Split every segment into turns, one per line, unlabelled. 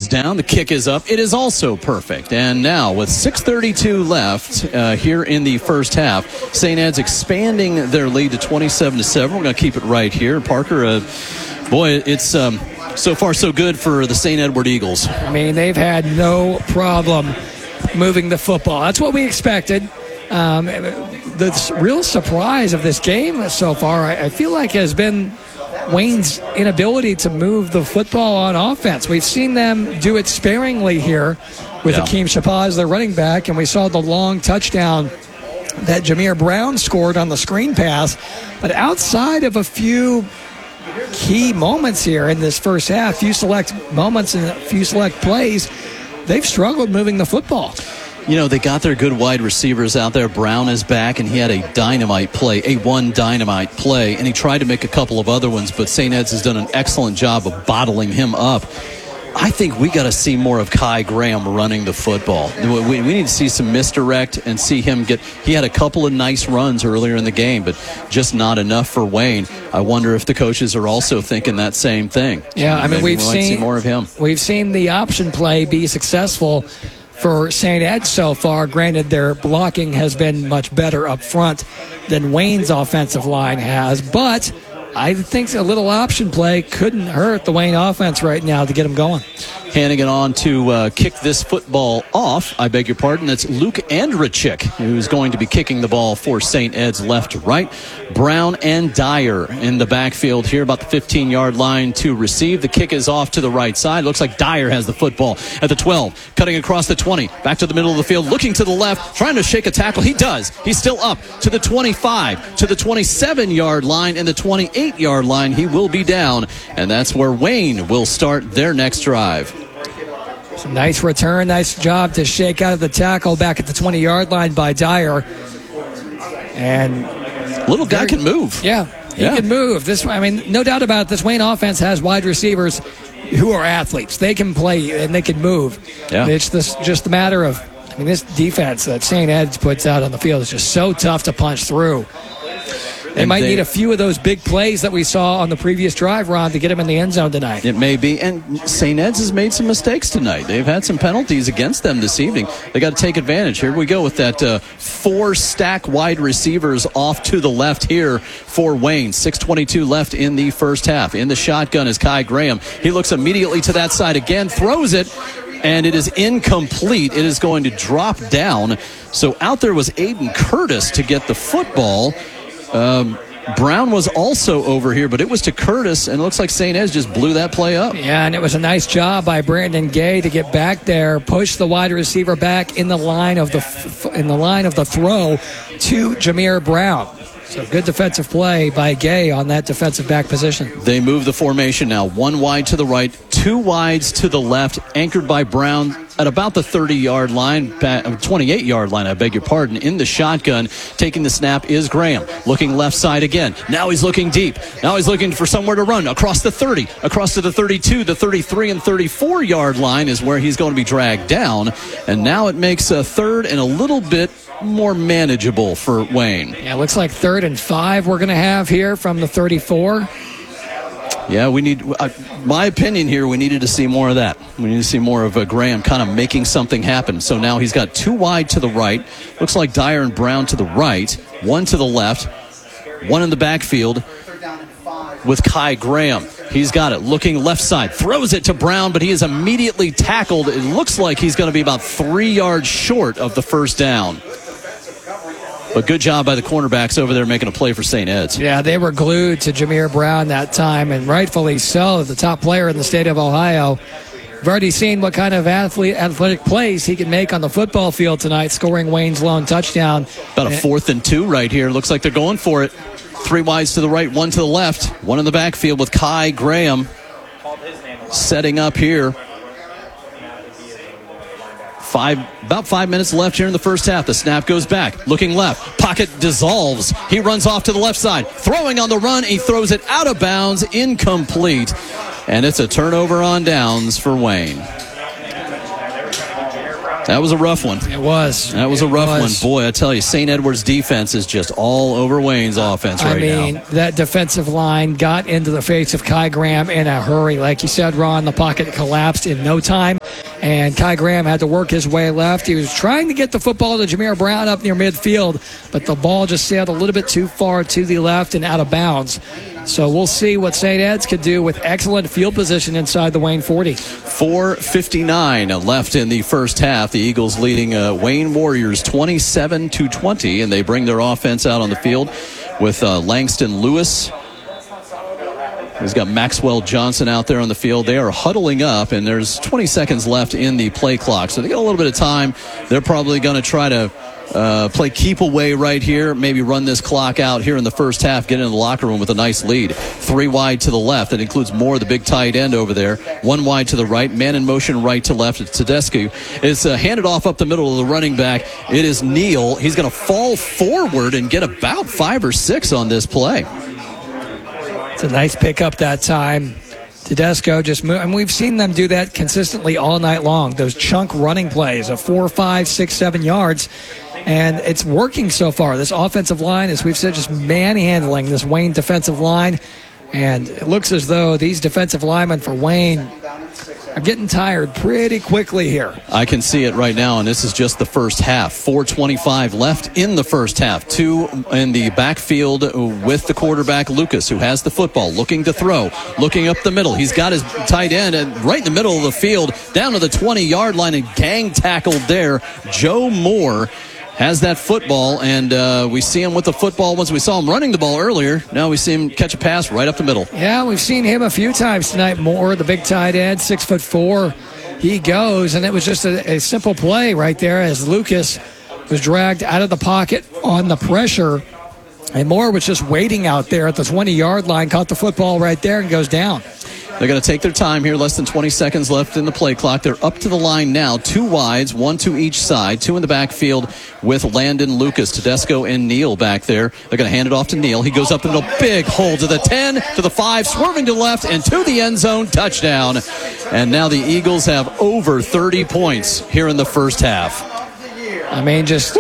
down. The kick is up. It is also perfect. And now with 6:32 left here in the first half, St. Ed's expanding their lead to 27-7. We're going to keep it right here. Parker, boy, it's so far so good for the St. Edward Eagles.
I mean, they've had no problem moving the football. That's what we expected. The real surprise of this game so far, I feel like, has been Wayne's inability to move the football on offense. We've seen them do it sparingly here with Akeem Shapaz, their running back, and we saw the long touchdown that Jameer Brown scored on the screen pass. But outside of a few key moments here in this first half, few select moments and a few select plays, they've struggled moving the football.
You know, they got their good wide receivers out there. Brown is back, and he had a dynamite play, and he tried to make a couple of other ones, but St. Ed's has done an excellent job of bottling him up. I think we got to see more of Kai Graham running the football. We need to see some misdirect and see him he had a couple of nice runs earlier in the game, but just not enough for Wayne. I wonder if the coaches are also thinking that same thing.
Yeah, I mean, we've
seen more of him.
We've seen the option play be successful for St. Ed so far. Granted, their blocking has been much better up front than Wayne's offensive line has, but I think a little option play couldn't hurt the Wayne offense right now to get them going.
Handing it on to kick this football off, I beg your pardon, it's Luke Andrechik who's going to be kicking the ball for St. Ed's left to right. Brown and Dyer in the backfield here, about the 15-yard line to receive. The kick is off to the right side. Looks like Dyer has the football at the 12, cutting across the 20, back to the middle of the field, looking to the left, trying to shake a tackle. He does. He's still up to the 25, to the 27-yard line, and the 28-yard line. He will be down, and that's where Wayne will start their next drive.
Some nice return, nice job to shake out of the tackle back at the 20-yard line by Dyer. And
little guy can move.
Yeah, he can move. No doubt about it, this Wayne offense has wide receivers who are athletes. They can play and they can move.
Yeah.
It's just a matter of, this defense that St. Ed's puts out on the field is just so tough to punch through. They might need a few of those big plays that we saw on the previous drive, Ron, to get them in the end zone tonight.
It may be. And St. Ed's has made some mistakes tonight. They've had some penalties against them this evening. They got to take advantage. Here we go with that 4-stack wide receivers off to the left here for Wayne. 6:22 left in the first half. In the shotgun is Kai Graham. He looks immediately to that side again, throws it, and it is incomplete. It is going to drop down. So out there was Aiden Curtis to get the football. Brown was also over here, but it was to Curtis, and it looks like St. Ed's just blew that play up.
Yeah, and it was a nice job by Brandon Gay to get back there, push the wide receiver back in the line of the throw to Jameer Brown. So good defensive play by Gay on that defensive back position.
They move the formation now. 1 wide to the right, 2 wides to the left, anchored by Brown at about the 30-yard line, 28-yard line, I beg your pardon, in the shotgun. Taking the snap is Graham. Looking left side again. Now he's looking deep. Now he's looking for somewhere to run. Across the 30, across to the 32, the 33, and 34-yard line is where he's going to be dragged down. And now it makes a third and a little bit more manageable for Wayne.
Yeah, it looks like 3rd and 5 we're going to have here from the 34.
Yeah, we need, my opinion here, we needed to see more of that. We need to see more of Graham kind of making something happen. So now he's got 2 wide to the right. Looks like Dyer and Brown to the right. 1 to the left. 1 in the backfield with Kai Graham. He's got it. Looking left side. Throws it to Brown, but he is immediately tackled. It looks like he's going to be about 3 yards short of the first down. But good job by the cornerbacks over there making a play for St. Ed's.
Yeah, they were glued to Jameer Brown that time, and rightfully so, the top player in the state of Ohio. We've already seen what kind of athletic plays he can make on the football field tonight, scoring Wayne's lone touchdown.
About a 4th and 2 right here. Looks like they're going for it. 3 wides to the right, 1 to the left. 1 in the backfield with Kai Graham setting up here. About 5 minutes left here in the first half. The snap goes back. Looking left. Pocket dissolves. He runs off to the left side. Throwing on the run. He throws it out of bounds. Incomplete. And it's a turnover on downs for Wayne. That was a rough one.
It was.
That was a rough one. Boy, I tell you, St. Edward's defense is just all over Wayne's offense right now.
That defensive line got into the face of Kai Graham in a hurry. Like you said, Ron, the pocket collapsed in no time. and Kai Graham had to work his way left. He was trying to get the football to Jameer Brown up near midfield, but the ball just sailed a little bit too far to the left and out of bounds. So we'll see what St. Ed's could do with excellent field position inside the Wayne 40.
4:59 left in the first half. The Eagles leading Wayne Warriors 27-20, and they bring their offense out on the field with Langston Lewis. He's got Maxwell Johnson out there on the field. They are huddling up, and there's 20 seconds left in the play clock. So they got a little bit of time. They're probably going to try to play keep away right here, maybe run this clock out here in the first half, get into the locker room with a nice lead. 3 wide to the left. That includes Moore, the big tight end over there. 1 wide to the right. Man in motion right to left. It's Tedesco. It's handed off up the middle of the running back. It is Neal. He's going to fall forward and get about 5 or 6 on this play.
It's a nice pickup that time. Tedesco just moved, and we've seen them do that consistently all night long. Those chunk running plays of 4, 5, 6, 7 yards, and it's working so far. This offensive line, as we've said, just manhandling this Wayne defensive line, and it looks as though these defensive linemen for Wayne are getting tired pretty quickly here.
I can see it right now, and this is just the first half. 4:25 left in the first half. 2 in the backfield with the quarterback, Lucas, who has the football, looking to throw, looking up the middle. He's got his tight end and right in the middle of the field, down to the 20-yard line, and gang tackled there. Joe Moore has that football, and we see him with the football. Once we saw him running the ball earlier, now we see him catch a pass right up the middle.
Yeah, we've seen him a few times tonight. Moore, the big tight end, 6'4". He goes, and it was just a simple play right there as Lucas was dragged out of the pocket on the pressure, and Moore was just waiting out there at the 20-yard line, caught the football right there, and goes down.
They're going to take their time here. Less than 20 seconds left in the play clock. They're up to the line now. 2 wides, 1 to each side. 2 in the backfield with Landon Lucas, Tedesco, and Neal back there. They're going to hand it off to Neal. He goes up into a big hole to the 10, to the 5, swerving to the left, and to the end zone. Touchdown. And now the Eagles have over 30 points here in the first half.
I mean, just...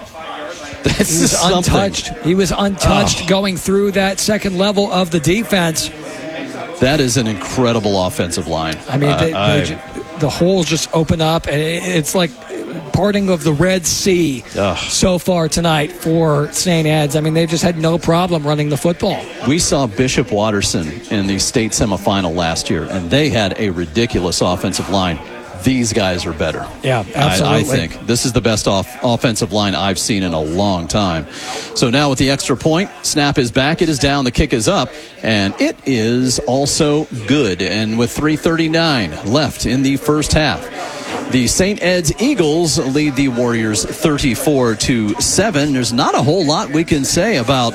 This is
untouched. He was untouched going through that second level of the defense.
That is an incredible offensive line.
I mean, the holes just open up, and it's like parting of the Red Sea so far tonight for St. Ed's. I mean, they've just had no problem running the football.
We saw Bishop Watterson in the state semifinal last year, and they had a ridiculous offensive line. These guys are better.
Yeah, absolutely.
I think this is the best offensive line I've seen in a long time. So now with the extra point, snap is back, it is down, the kick is up, and it is also good. And with 3:39 left in the first half, the St. Ed's Eagles lead the Warriors 34-7. There's not a whole lot we can say about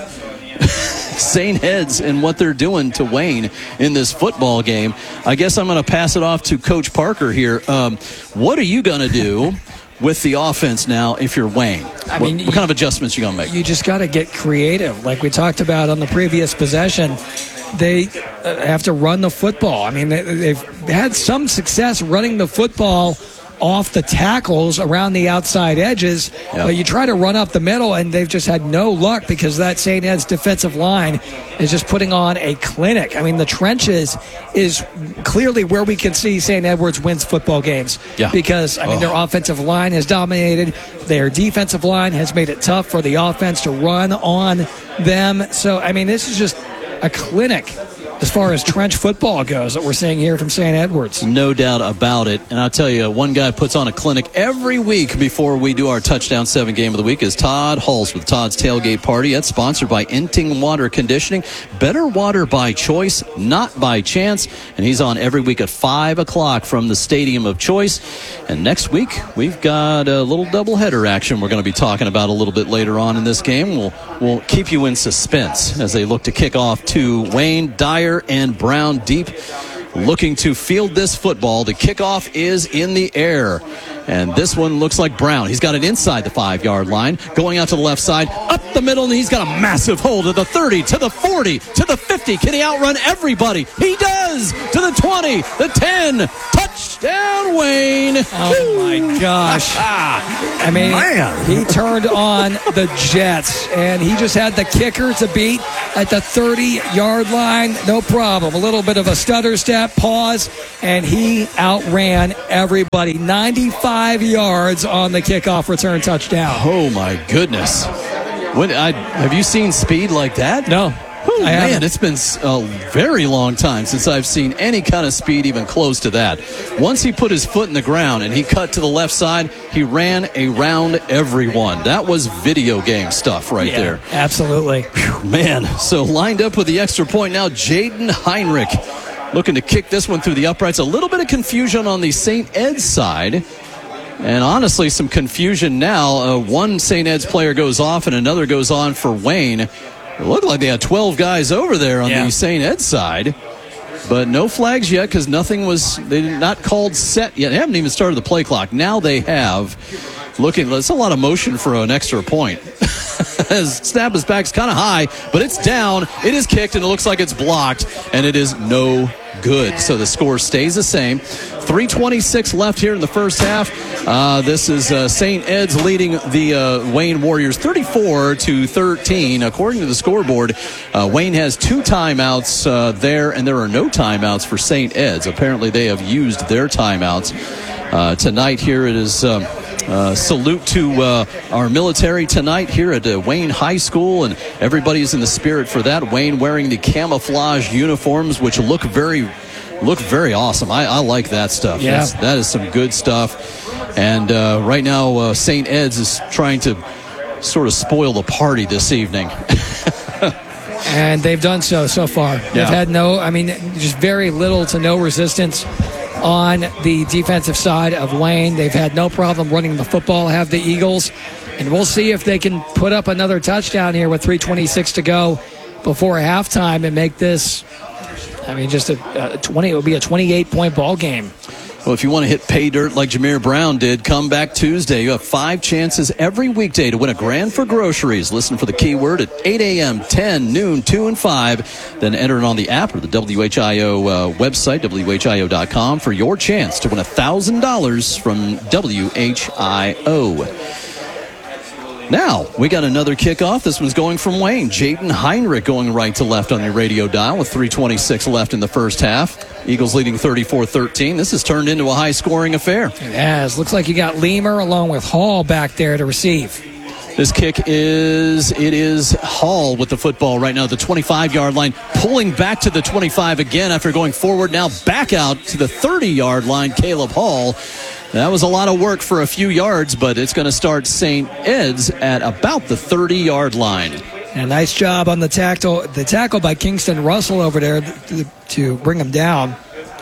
St. Ed's and what they're doing to Wayne in this football game. I guess I'm going to pass it off to Coach Parker here. What are you going to do with the offense now if you're Wayne? I mean, what kind of adjustments are you going to make?
You just got to get creative. Like we talked about on the previous possession, they have to run the football. I mean, they've had some success running the football off the tackles around the outside edges, but you try to run up the middle, and they've just had no luck because that St. Ed's defensive line is just putting on a clinic. I mean, the trenches is clearly where we can see St. Edward's wins football games because, I mean, their offensive line has dominated. Their defensive line has made it tough for the offense to run on them. So, I mean, this is just a clinic as far as trench football goes that we're seeing here from St. Edward's.
No doubt about it. And I'll tell you, one guy puts on a clinic every week before we do our Touchdown 7 game of the week is Todd Hulse with Todd's Tailgate Party. That's sponsored by Enting Water Conditioning. Better water by choice, not by chance. And he's on every week at 5 o'clock from the Stadium of Choice. And next week, we've got a little doubleheader action we're going to be talking about a little bit later on in this game. We'll keep you in suspense as they look to kick off to Wayne, Dyer, and Brown deep, looking to field this football. The kickoff is in the air, and this one looks like Brown. He's got it inside the 5-yard line, going out to the left side, up the middle, and he's got a massive hole to the 30, to the 40, to the 50. Can he outrun everybody? He does! To the 20, the 10. Touchdown, Wayne!
Oh, my gosh. I mean, he turned on the Jets, and he just had the kicker to beat at the 30-yard line. No problem. A little bit of a stutter step, pause, and he outran everybody. 95 yards on the kickoff return touchdown.
Oh, my goodness. Have you seen speed like that?
No.
Oh, man, it's been a very long time since I've seen any kind of speed even close to that. Once he put his foot in the ground and he cut to the left side, he ran around everyone. That was video game stuff right there.
Absolutely.
Whew, man, so lined up with the extra point now, Jaden Heinrich looking to kick this one through the uprights. A little bit of confusion on the St. Ed's side. And honestly, some confusion now. One St. Ed's player goes off and another goes on for Wayne. It looked like they had 12 guys over there on the St. Ed side, but no flags yet because they did not called set yet. They haven't even started the play clock. Now they have. It's a lot of motion for an extra point. As snap is back, it's kind of high, but it's down. It is kicked, and it looks like it's blocked, and it is no good. So the score stays the same. 3:26 left here in the first half. This is St. Ed's leading the Wayne Warriors 34-13. According to the scoreboard, Wayne has 2 timeouts there, and there are no timeouts for St. Ed's. Apparently they have used their timeouts. Tonight here it is salute to our military tonight here at Wayne High School, and everybody's in the spirit for that. Wayne wearing the camouflage uniforms, which look very awesome. I like that stuff.
Yeah.
That is some good stuff. And right now, St. Ed's is trying to sort of spoil the party this evening.
And they've done so far. They've had just very little to no resistance on the defensive side of Wayne. They've had no problem running the football, have the Eagles. And we'll see if they can put up another touchdown here with 3:26 to go before halftime and make this, just it would be a 28-point ball game.
Well, if you want to hit pay dirt like Jameer Brown did, come back Tuesday. You have 5 chances every weekday to win a grand for groceries. Listen for the keyword at 8 a.m., 10, noon, 2, and 5. Then enter it on the app or the WHIO website, WHIO.com, for your chance to win $1,000 from WHIO. Now, we got another kickoff. This one's going from Wayne. Jaden Heinrich going right to left on your radio dial with 3:26 left in the first half. Eagles leading 34-13. This has turned into a high-scoring affair.
It has. Looks like you got Leamer along with Hall back there to receive.
This kick is Hall with the football right now, the 25-yard line, pulling back to the 25 again after going forward. Now back out to the 30-yard line, Caleb Hall. That was a lot of work for a few yards, but it's going to start St. Ed's at about the 30-yard line.
And a nice job on the tackle by Kingston Russell over there to bring him down.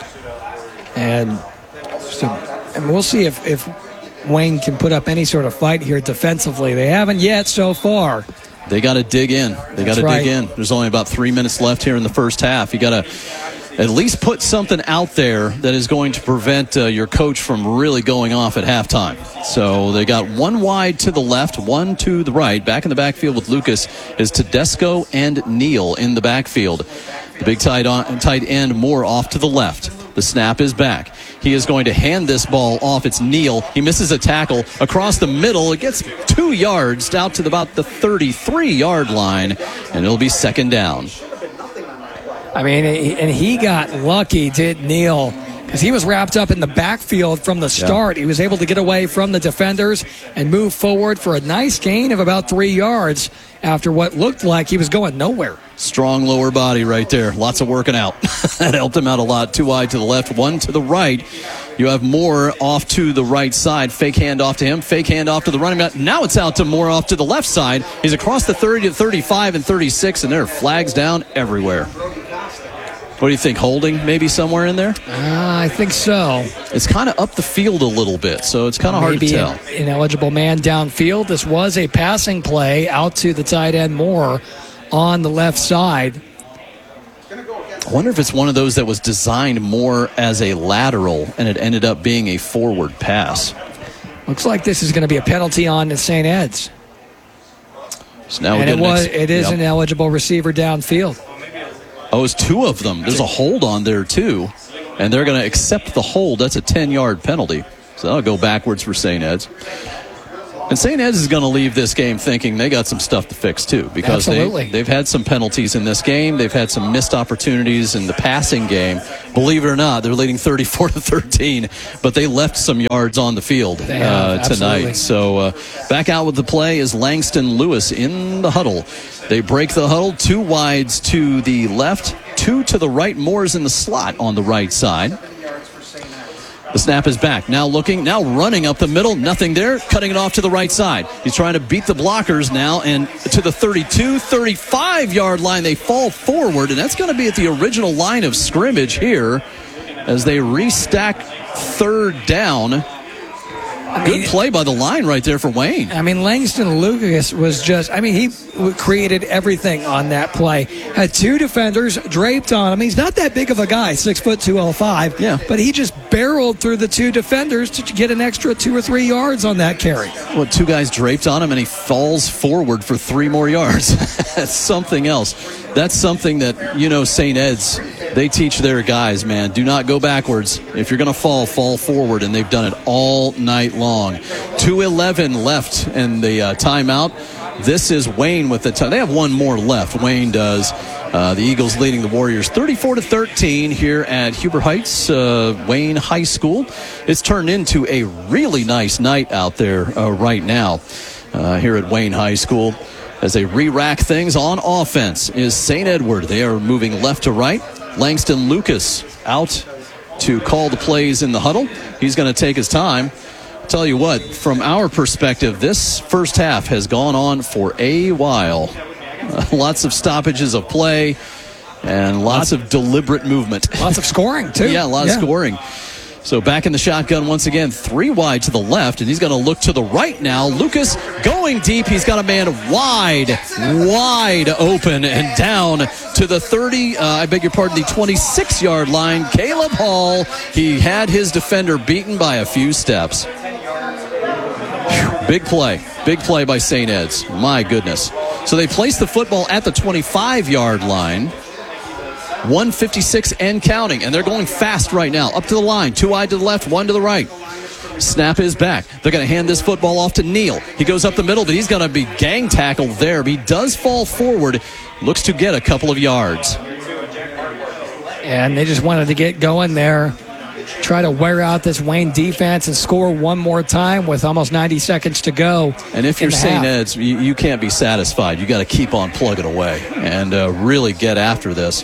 And we'll see if Wayne can put up any sort of fight here defensively. They haven't yet so far.
They got to dig in. Dig in. There's only about 3 minutes left here in the first half. You got to at least put something out there that is going to prevent your coach from really going off at halftime. So they got one wide to the left, one to the right. Back in the backfield with Lucas is Tedesco and Neal in the backfield. The big tight end Moore off to the left. The snap is back. He is going to hand this ball off. It's Neal. He misses a tackle across the middle. It gets 2 yards out to about the 33-yard line, and it'll be second down.
And he got lucky, did Neal, because he was wrapped up in the backfield from the start. He was able to get away from the defenders and move forward for a nice gain of about 3 yards after what looked like he was going nowhere.
Strong lower body right there. Lots of working out. That helped him out a lot. 2 wide to the left, 1 to the right. You have Moore off to the right side. Fake handoff to him. Fake handoff to the running back. Now it's out to Moore off to the left side. He's across the 30 to 35 and 36, and there are flags down everywhere. What do you think? Holding maybe somewhere in there?
I think so.
It's kind of up the field a little bit, so it's kind of hard to tell.
Maybe an ineligible man downfield. This was a passing play out to the tight end Moore on the left side.
I wonder if it's one of those that was designed more as a lateral and it ended up being a forward pass.
Looks like this is going to be a penalty on St. Ed's.
So now
and it is an eligible receiver downfield.
Oh, it's 2 of them. There's a hold on there, too. And they're going to accept the hold. That's a 10-yard penalty. So that'll go backwards for St. Ed's. And St. Ed's is going to leave this game thinking they got some stuff to fix, too, because they've had some penalties in this game. They've had some missed opportunities in the passing game. Believe it or not, they're leading 34-13, but they left some yards on the field tonight. So back out with the play is Langston Lewis in the huddle. They break the huddle, 2 wides to the left, 2 to the right. Moore's in the slot on the right side. The snap is back. Now looking, now running up the middle. Nothing there. Cutting it off to the right side. He's trying to beat the blockers now, and to the 32, 35-yard line. They fall forward, and that's going to be at the original line of scrimmage here as they restack third down. Good play by the line right there for Wayne.
I mean, Langston Lucas was just, he created everything on that play. Had 2 defenders draped on him. He's not that big of a guy, 6'2", 205.
Yeah.
But he just barreled through the 2 defenders to get an extra 2 or 3 yards on that carry.
2 guys draped on him, and he falls forward for 3 more yards. That's something else. That's something that, St. Ed's, they teach their guys, man. Do not go backwards. If you're going to fall forward, and they've done it all night long. 2:11 left in the timeout. This is Wayne with the time. They have 1 more left. Wayne does. The Eagles leading the Warriors 34-13 here at Huber Heights, Wayne High School. It's turned into a really nice night out there right now here at Wayne High School. As they re-rack things on offense is St. Edward. They are moving left to right. Langston Lucas out to call the plays in the huddle. He's going to take his time. Tell you what, from our perspective, this first half has gone on for a while. Lots of stoppages of play and lots of deliberate movement.
Lots of scoring, too.
Yeah, a lot of scoring. So back in the shotgun once again, 3 wide to the left, and he's going to look to the right now. Lucas going deep. He's got a man wide open and down to the 30, the 26-yard line. Caleb Hall, he had his defender beaten by a few steps. Big play by St. Ed's. My goodness. So they place the football at the 25-yard line. 1:56 and counting, and they're going fast right now. Up to the line, 2 wide to the left, 1 to the right. Snap is back. They're going to hand this football off to Neal. He goes up the middle, but he's going to be gang tackled there. But he does fall forward. Looks to get a couple of yards.
And they just wanted to get going there. Try to wear out this Wayne defense and score one more time with almost 90 seconds to go.
And if you're St. Ed's, you can't be satisfied. You got to keep on plugging away and really get after this.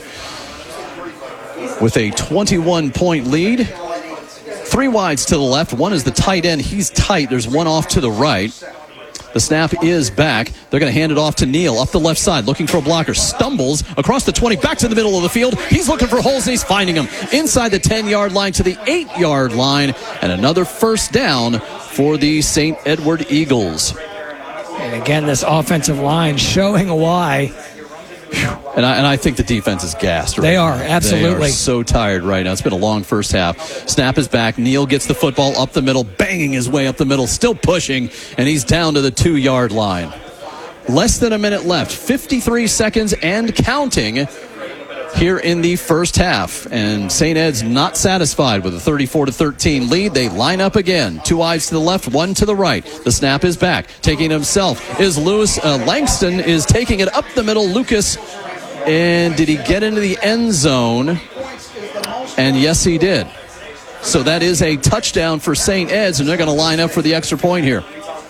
With a 21-point lead, 3 wides to the left. 1 is the tight end. He's tight. There's 1 off to the right. The snap is back. They're going to hand it off to Neal up the left side, looking for a blocker. Stumbles across the 20, back to the middle of the field. He's looking for holes, and he's finding them. Inside the 10-yard line to the 8-yard line, and another first down for the St. Edward Eagles.
And again, this offensive line showing why.
And I think the defense is gassed. Right
they are,
now.
absolutely.
They are so tired right now. It's been a long first half. Snap is back. Neal gets the football up the middle, banging his way up the middle, still pushing, and he's down to the 2-yard line. Less than a minute left. 53 seconds and counting here in the first half. And St. Ed's not satisfied with a 34-13 lead. They line up again. 2 wides to the left, 1 to the right. The snap is back. Taking it himself is Lewis. Langston is taking it up the middle. Lucas. And did he get into the end zone? And yes, he did. So that is a touchdown for St. Ed's, and they're going to line up for the extra point here.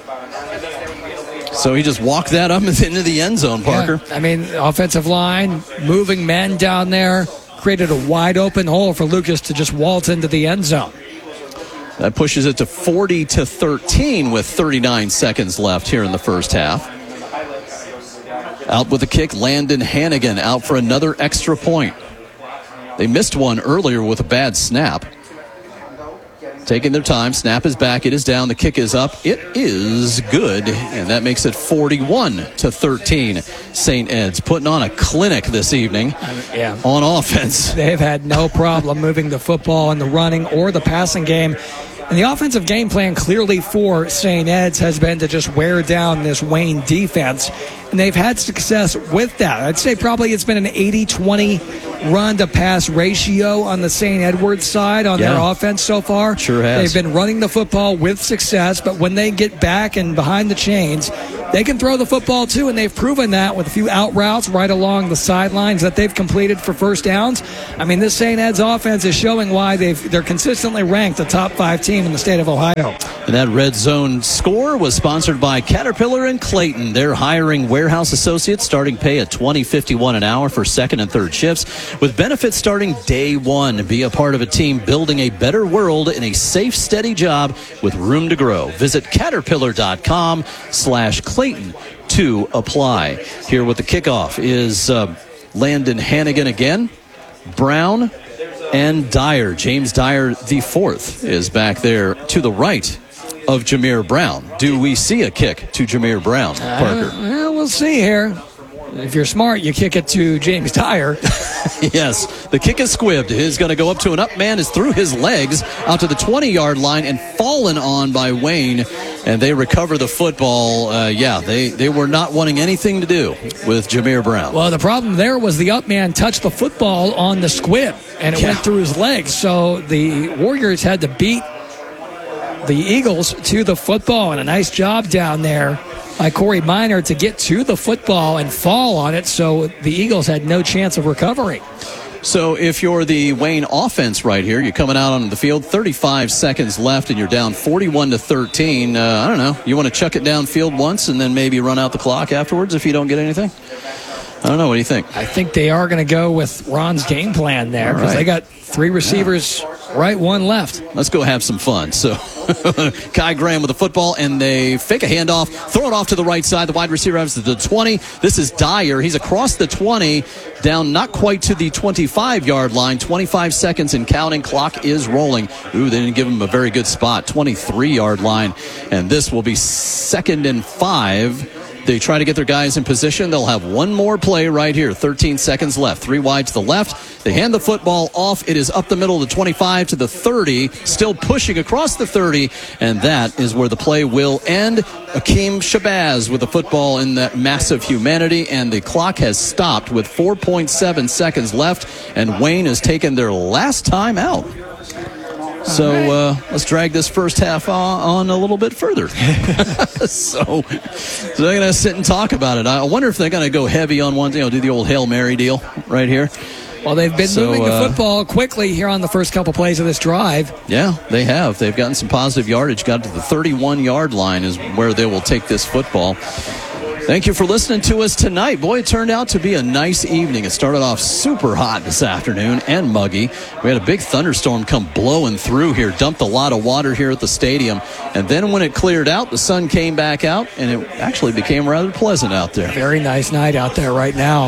So he just walked that up into the end zone, Parker.
Yeah, offensive line, moving men down there, created a wide open hole for Lucas to just waltz into the end zone.
That pushes it to 40-13 with 39 seconds left here in the first half. Out with the kick, Landon Hannigan out for another extra point. They missed one earlier with a bad snap. Taking their time, snap is back, it is down, the kick is up, it is good, and that makes it 41-13. St. Ed's putting on a clinic this evening on offense.
They've had no problem moving the football in the running or the passing game. And the offensive game plan clearly for St. Ed's has been to just wear down this Wayne defense. And they've had success with that. I'd say probably it's been an 80-20 run-to-pass ratio on the St. Edward's side on their offense so far.
Sure has.
They've been running the football with success, but when they get back and behind the chains, they can throw the football too, and they've proven that with a few out routes right along the sidelines that they've completed for first downs. I mean, this St. Ed's offense is showing why they're consistently ranked a top 5 team in the state of Ohio.
And that Red Zone score was sponsored by Caterpillar and Clayton. They're hiring warehouse associates, starting pay at $20.51 an hour for second and third shifts, with benefits starting day one. Be a part of a team building a better world in a safe, steady job with room to grow. Visit Caterpillar.com/Clayton to apply. Here with the kickoff is Landon Hannigan again, Brown, and Dyer. James Dyer the fourth is back there to the right of Jameer Brown. Do we see a kick to Jameer Brown, Parker?
We'll see here. If you're smart, you kick it to James Dyer.
Yes, the kick is squibbed. It is going to go up to an up man, is through his legs out to the 20-yard line and fallen on by Wayne, and they recover the football. They were not wanting anything to do with Jameer Brown.
Well, the problem there was the up man touched the football on the squib, and it went through his legs, so the Warriors had to beat the Eagles to the football, and a nice job down there by Corey Minor to get to the football and fall on it, so the Eagles had no chance of recovering.
So if you're the Wayne offense right here, you're coming out on the field, 35 seconds left, and you're down 41-13. I don't know. You want to chuck it downfield once and then maybe run out the clock afterwards if you don't get anything? I don't know. What do you think?
I think they are going to go with Ron's game plan there because they got 3 receivers right, 1 left.
Let's go have some fun. So Kai Graham with the football, and they fake a handoff, throw it off to the right side. The wide receiver has to the 20. This is Dyer. He's across the 20, down not quite to the 25-yard line. 25 seconds and counting. Clock is rolling. Ooh, they didn't give him a very good spot. 23-yard line, and this will be 2nd and 5. They try to get their guys in position. They'll have one more play right here. 13 seconds left. 3 wide to the left. They hand the football off. It is up the middle of the 25 to the 30. Still pushing across the 30. And that is where the play will end. Akeem Shabazz with the football in that massive humanity. And the clock has stopped with 4.7 seconds left. And Wayne has taken their last time out. So let's drag this first half on a little bit further. So they're going to sit and talk about it. I wonder if they're going to go heavy on one, do the old Hail Mary deal right here.
Well, they've been moving the football quickly here on the first couple plays of this drive.
Yeah, they have. They've gotten some positive yardage. Got to the 31-yard line is where they will take this football. Thank you for listening to us tonight. Boy, it turned out to be a nice evening. It started off super hot this afternoon and muggy. We had a big thunderstorm come blowing through here, dumped a lot of water here at the stadium. And then when it cleared out, the sun came back out, and it actually became rather pleasant out there.
Very nice night out there right now.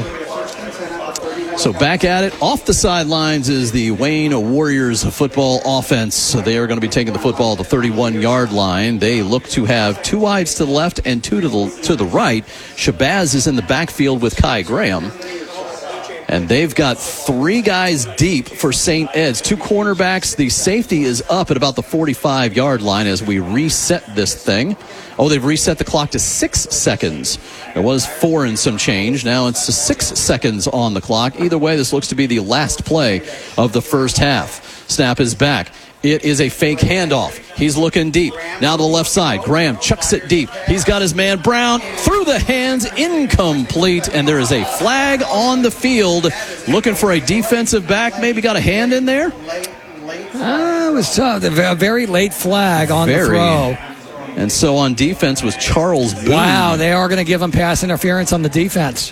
So back at it. Off the sidelines is the Wayne Warriors football offense. So they are going to be taking the football at the 31-yard line. They look to have 2 wides to the left and 2 to the right. Shabazz is in the backfield with Kai Graham. And they've got 3 guys deep for St. Ed's. 2 cornerbacks. The safety is up at about the 45-yard line as we reset this thing. Oh, they've reset the clock to 6 seconds. It was 4 and some change. Now it's 6 seconds on the clock. Either way, this looks to be the last play of the first half. Snap is back. It is a fake handoff. He's looking deep. Now to the left side. Graham chucks it deep. He's got his man Brown through the hands, incomplete. And there is a flag on the field. Looking for a defensive back. Maybe got a hand in there?
It was tough. A very late flag on the throw.
And so on defense was Charles Boone.
Wow, they are going to give him pass interference on the defense.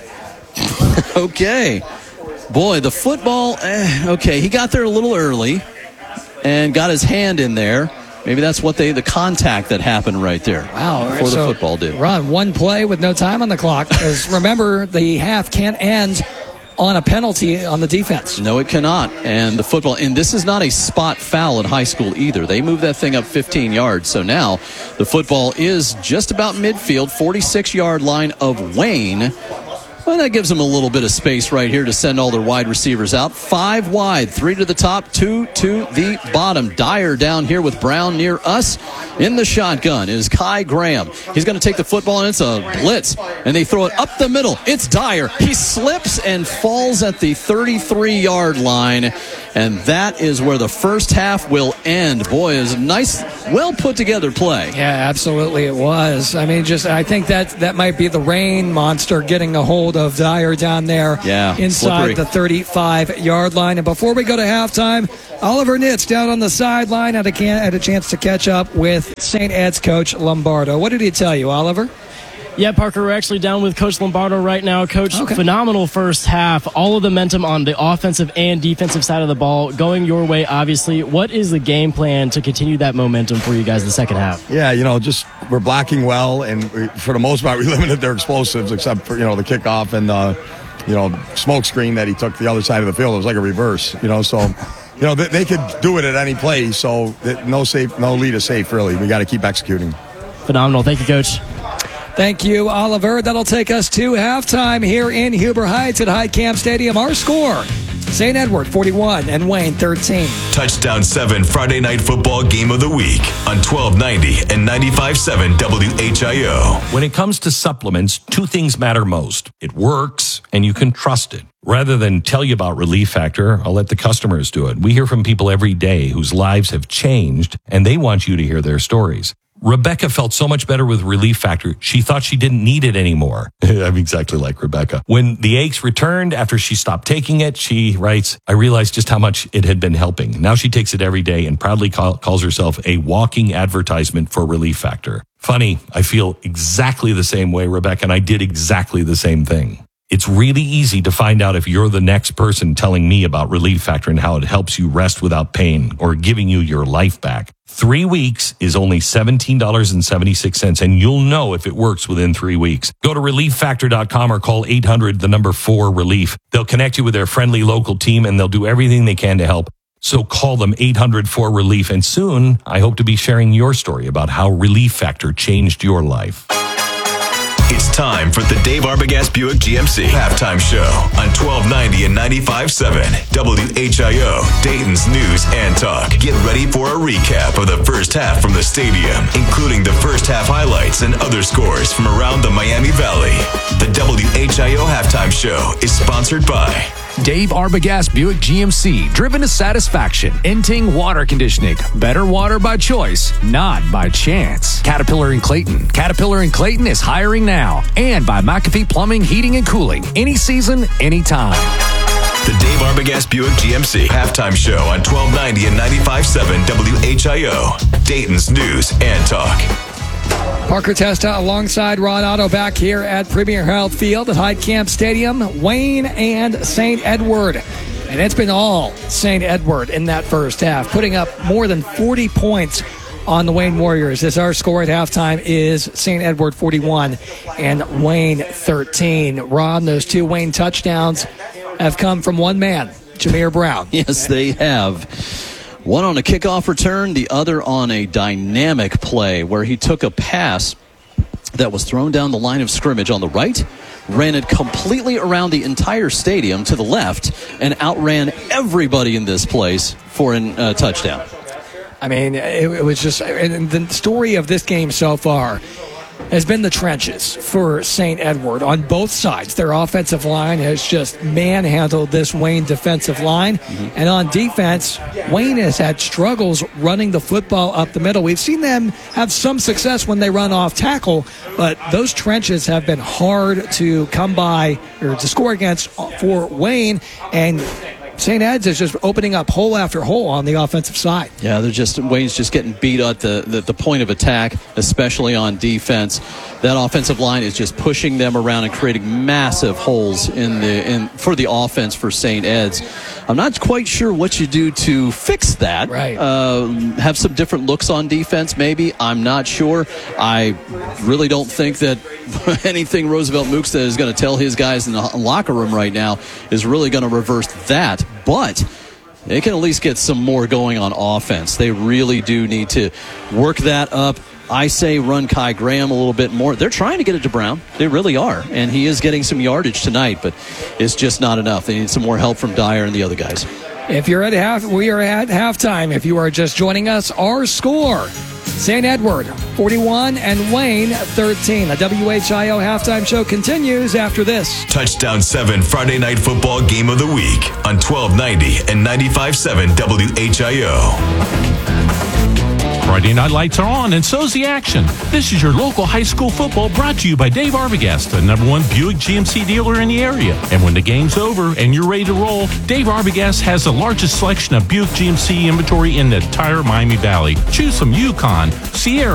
Okay. Boy, the football, okay, he got there a little early and got his hand in there. Maybe that's what the contact that happened right there.
Wow.
Before the football did.
Run, 1 play with no time on the clock. Because remember, the half can't end on a penalty on the defense.
No, it cannot. And the football, and this is not a spot foul in high school either. They moved that thing up 15 yards. So now the football is just about midfield, 46-yard line of Wayne. Well, that gives them a little bit of space right here to send all their wide receivers out. 5 wide, 3 to the top, 2 to the bottom. Dyer down here with Brown near us. In the shotgun is Kai Graham. He's going to take the football, and it's a blitz. And they throw it up the middle. It's Dyer. He slips and falls at the 33-yard line. And that is where the first half will end. Boy, it was a nice, well-put-together play.
Yeah, absolutely it was. I mean, I think that might be the rain monster getting a hold of Dyer down there inside the 35-yard line. And before we go to halftime, Oliver Nitz down on the sideline had a chance to catch up with St. Ed's coach Lombardo. What did he tell you, Oliver?
Yeah, Parker, we're actually down with Coach Lombardo right now. Coach, phenomenal first half. All of the momentum on the offensive and defensive side of the ball going your way, obviously. What is the game plan to continue that momentum for you guys in the second half?
Yeah, just we're blocking well, and for the most part, we limited their explosives except for, the kickoff and smoke screen that he took the other side of the field. It was like a reverse, so... they could do it at any play, so no lead is safe, really. We got to keep executing.
Phenomenal. Thank you, Coach.
Thank you, Oliver. That'll take us to halftime here in Huber Heights at Heitkamp Stadium. Our score, St. Edward 41 and Wayne 13.
Touchdown 7 Friday Night Football Game of the Week on 1290 and 95.7 WHIO.
When it comes to supplements, 2 things matter most. It works, and you can trust it. Rather than tell you about Relief Factor, I'll let the customers do it. We hear from people every day whose lives have changed, and they want you to hear their stories. Rebecca felt so much better with Relief Factor, she thought she didn't need it anymore. I'm exactly like Rebecca. When the aches returned after she stopped taking it, she writes, I realized just how much it had been helping. Now she takes it every day and proudly calls herself a walking advertisement for Relief Factor. Funny, I feel exactly the same way, Rebecca, and I did exactly the same thing. It's really easy to find out if you're the next person telling me about Relief Factor and how it helps you rest without pain or giving you your life back. 3 weeks is only $17.76, and you'll know if it works within 3 weeks. Go to ReliefFactor.com or call 800-4-RELIEF. They'll connect you with their friendly local team, and they'll do everything they can to help. So call them 800-4-RELIEF, and soon I hope to be sharing your story about how Relief Factor changed your life.
It's time for the Dave Arbogast Buick GMC halftime show on 1290 and 95.7 WHIO, Dayton's News and Talk. Get ready for a recap of the first half from the stadium, including the first half highlights and other scores from around the Miami Valley. The WHIO halftime show is sponsored by
Dave Arbogast Buick GMC, driven to satisfaction. Inting Water Conditioning, better water by choice, not by chance. Caterpillar and Clayton. Caterpillar and Clayton is hiring now. And by McAfee Plumbing, Heating, and Cooling. Any season, anytime.
The Dave Arbogast Buick GMC halftime show on 1290 and 95.7 WHIO, Dayton's News and Talk.
Parker Testa alongside Ron Otto back here at Premier Health Field at Heitkamp Stadium, Wayne and St. Edward. And it's been all St. Edward in that first half, putting up more than 40 points on the Wayne Warriors, as our score at halftime is St. Edward 41 and Wayne 13. Ron, those 2 Wayne touchdowns have come from one man, Jameer Brown.
Yes, they have. One on a kickoff return, the other on a dynamic play where he took a pass that was thrown down the line of scrimmage on the right, ran it completely around the entire stadium to the left, and outran everybody in this place for a touchdown.
I mean, it was just, and the story of this game so far has been the trenches for St. Edward on both sides. Their offensive line has just manhandled this Wayne defensive line. And on defense, Wayne has had struggles running the football up the middle. We've seen them have some success when they run off tackle, but those trenches have been hard to come by or to score against for Wayne. And St. Ed's is just opening up hole after hole on the offensive side. Yeah, Wayne's just getting beat at the point of attack, especially on defense. That offensive line is just pushing them around and creating massive holes for the offense for St. Ed's. I'm not quite sure what you do to fix that. Right. Have some different looks on defense, maybe. I'm not sure. I really don't think that anything Roosevelt Mookstead is going to tell his guys in the locker room right now is really going to reverse that. But
they can at least get some more going on offense. They really do need to work that up. I say run Kai Graham a little bit more. They're trying to get it to Brown. They really are. And he is getting some yardage tonight, but it's just not enough. They need some more help from Dyer and the other guys.
If you're we are at halftime. If you are just joining us, our score, St. Edward 41 and Wayne 13. The WHIO halftime show continues after this.
Touchdown 7 Friday Night Football Game of the Week on 1290 and 95.7 WHIO.
Friday night lights are on, and so's the action. This is your local high school football brought to you by Dave Arbogast, the #1 Buick GMC dealer in the area. And when the game's over and you're ready to roll, Dave Arbogast has the largest selection of Buick GMC inventory in the entire Miami Valley. Choose some Yukon, Sierra,